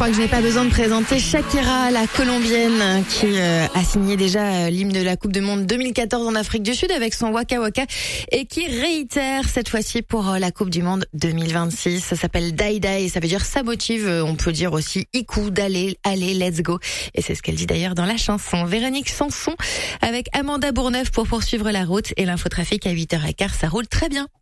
crois que je n'ai pas besoin de présenter Shakira, la Colombienne, qui a signé déjà l'hymne de la Coupe du Monde 2014 en Afrique du Sud avec son Waka Waka et qui réitère cette fois-ci pour la Coupe du Monde 2026. Ça s'appelle Die Die et ça veut dire ça motive. On peut dire aussi ikou, d'aller, allez, let's go. Et c'est ce qu'elle dit d'ailleurs dans la chanson. Véronique Sanson avec Amanda Bourneuf pour poursuivre la route et l'infotrafic à 8h15. Ça roule très bien.